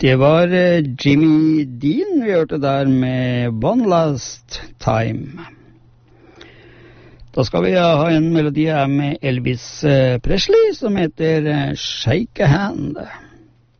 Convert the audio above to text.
Det var Jimmy Dean vi hørte der med One Last Time. Da skal vi ha en melodi med Elvis Presley som heter Shake a Hand.